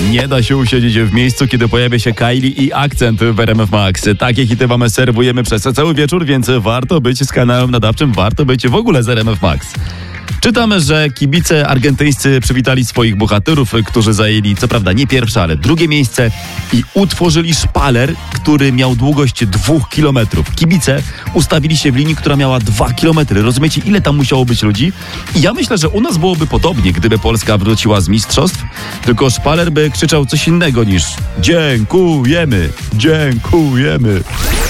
Nie da się usiedzieć w miejscu, kiedy pojawia się Kylie i Akcent w RMF Max. Takie hity wam serwujemy przez cały wieczór, więc warto być z kanałem nadawczym, warto być w ogóle z RMF Max. Czytamy, że kibice argentyńscy przywitali swoich bohaterów, którzy zajęli, co prawda nie pierwsze, ale drugie miejsce i utworzyli szpaler, który miał długość 2 kilometrów. Kibice ustawili się w linii, która miała 2 kilometry. Rozumiecie, ile tam musiało być ludzi? I ja myślę, że u nas byłoby podobnie, gdyby Polska wróciła z mistrzostw, tylko szpaler by krzyczał coś innego niż dziękujemy, dziękujemy.